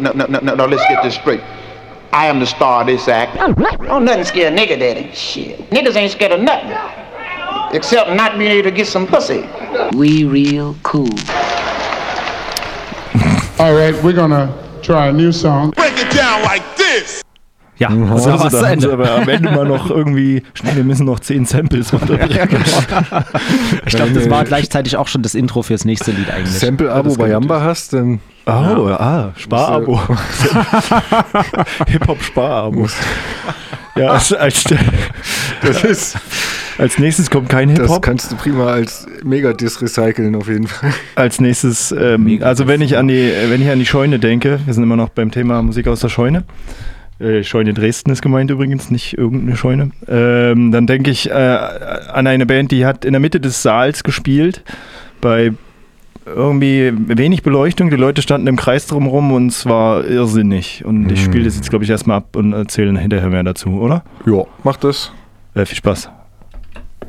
no, let's get this straight. I am the star of this act. Oh, nothing scared a nigga, daddy. Shit. Niggas ain't scared of nothing. Except not being able to get some pussy. We real cool. All right, we're gonna try a new song. Break it down like this. Ja, Also das war das Ende. aber am Ende mal noch irgendwie, schnell, wir müssen noch 10 Samples unterbringen. Ich glaube, das war gleichzeitig auch schon das Intro fürs nächste Lied eigentlich. Sample-Abo bei Jamba hast, dann... Sparabo. Hip-Hop-Sparabo. Ja, als nächstes kommt kein Hip-Hop. Das kannst du prima als Megadisc recyceln auf jeden Fall. Als nächstes, also wenn ich an die Scheune denke, wir sind immer noch beim Thema Musik aus der Scheune. Scheune Dresden ist gemeint übrigens, nicht irgendeine Scheune. Dann denke ich an eine Band, die hat in der Mitte des Saals gespielt, bei irgendwie wenig Beleuchtung. Die Leute standen im Kreis drumherum und es war irrsinnig. Und ich spiele das jetzt, glaube ich, erstmal ab und erzähle hinterher mehr dazu, oder? Ja, mach das. Viel Spaß.